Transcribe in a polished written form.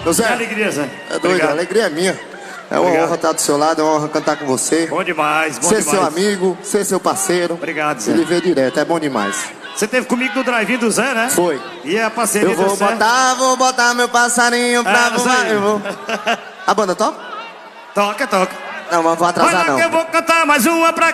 Zé, que alegria, Zé. É doido, a alegria é minha. É uma honra estar do seu lado, é uma honra cantar com você. Bom demais, bom ser demais. Ser seu amigo, ser seu parceiro. Obrigado, Zé. Ele vê direto, é bom demais. Você teve comigo no drive-in do Zé, né? Foi. E a parceria Eu vou botar meu passarinho pra voar. Eu vou. A banda toca? Toca. Não, mas vou atrasar Olha não. que eu vou cantar mais uma pra